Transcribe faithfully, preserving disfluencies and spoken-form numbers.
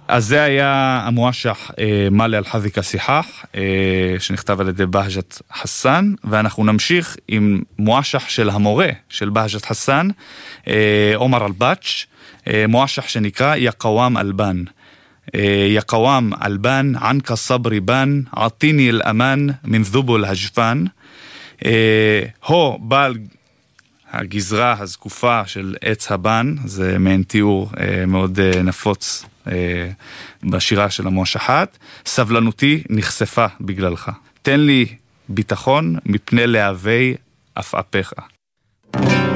אז זה היה המואשח מאלי אל-חזיק סיחח, שנכתב על ידי בהג'ת חסן, ואנחנו נמשיך עם מואשח של המורה של בהג'ת חסן, עומר אל-בטש, מואשח שנקרא יא קוואם אלבן. יא קוואם אלבן, ענק הסברי בן, עטיני אל-אמן מן זובול הג'פן. הו בעל הגזרה הזקופה של עץ הבן, זה מעין תיאור מאוד נפוץ בשירה של המואשחת. סבלנותי נחשפה בגללך, תן לי ביטחון מפני להבי עפעפיך.